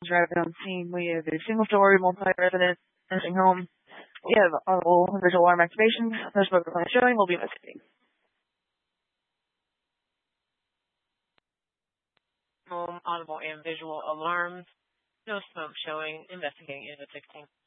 Rapid on scene. We have a single-story, multi-resident nursing home. We have audible visual alarm activations. No smoke or flame showing. We'll be investigating. Audible and visual alarms. No smoke showing. Investigating. Unit 16.